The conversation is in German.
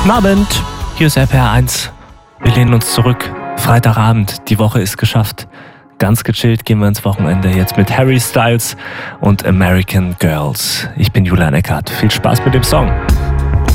Guten Abend, hier ist RPR1. Wir lehnen uns zurück. Freitagabend, die Woche ist geschafft. Ganz gechillt gehen wir ins Wochenende jetzt mit Harry Styles und American Girls. Ich bin Julian Eckhardt. Viel Spaß mit dem Song.